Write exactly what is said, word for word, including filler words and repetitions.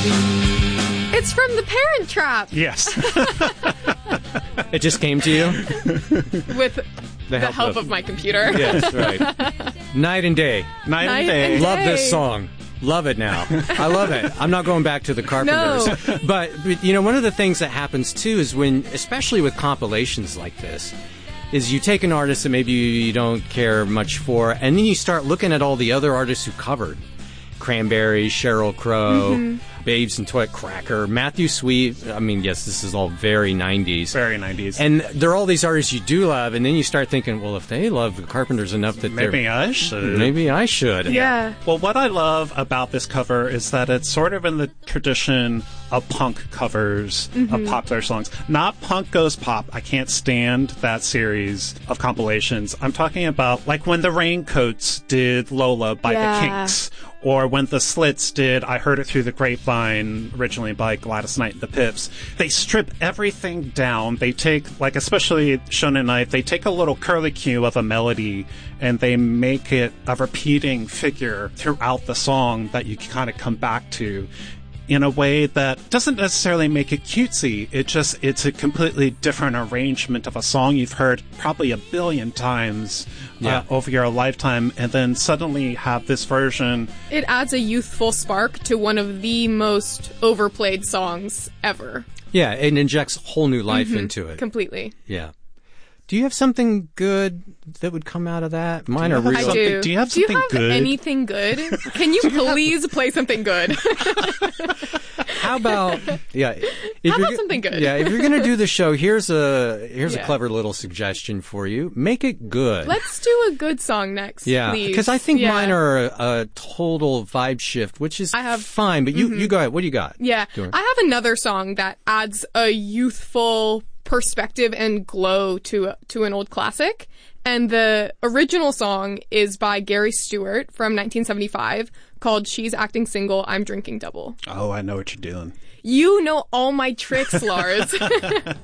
It's from The Parent Trap. Yes. It just came to you? With The the help help, of- of my computer. Yes, right. Night and Day. Night, Night and day. and Love Hey. this song. Love it now. I love it. I'm not going back to the Carpenters. No. But, but, you know, one of the things that happens, too, is when, especially with compilations like this, is you take an artist that maybe you don't care much for, and then you start looking at all the other artists who covered. Cranberries, Sheryl Crow, Mm-hmm. Babes and Toy Cracker, Matthew Sweet. I mean, yes, this is all very nineties. Very nineties. And there are all these artists you do love, and then you start thinking, well, if they love the Carpenters enough that Maybe they're... I should. Maybe I should. Yeah. Well, what I love about this cover is that it's sort of in the tradition of punk covers of popular songs. Not Punk Goes Pop. I can't stand that series of compilations. I'm talking about like when the Raincoats did Lola by Yeah. the Kinks, or when the Slits did I Heard It Through the Grapevine, originally by Gladys Knight and the Pips. They strip everything down. They take, like especially Shonen Knight, they take a little curlicue of a melody and they make it a repeating figure throughout the song that you kind of come back to in a way that doesn't necessarily make it cutesy. It just, it's a completely different arrangement of a song you've heard probably a billion times Yeah. uh, over your lifetime, and then suddenly have this version. It adds a youthful spark to one of the most overplayed songs ever. Yeah, it injects whole new life into it. Completely. Yeah. Do you have something good that would come out of that? Mine are you have real. I Something- do. do you have Do you something have good? anything good? Can you please play something good? How about yeah? If How you're about go- something good? Yeah, if you're gonna do the show, here's a here's a Yeah. clever little suggestion for you. Make it good. Let's do a good song next, yeah, please. because I think Yeah. mine are a, a total vibe shift, which is I have- fine. But you you go ahead. What do you got? Yeah. Doing? I have another song that adds a youthful perspective and glow to to an old classic. And the original song is by Gary Stewart from nineteen seventy-five called She's Acting Single, I'm Drinking Double. Oh, I know what you're doing. You know all my tricks, Lars.